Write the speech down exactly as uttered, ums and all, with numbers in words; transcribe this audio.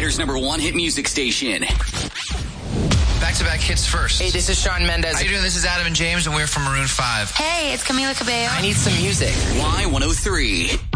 Winter's number one hit music station. Back-to-back hits first. Hey, this is Shawn Mendes. How you doing? This is Adam and James, and we're from Maroon five. Hey, it's Camila Cabello. I need some music. Y one oh three.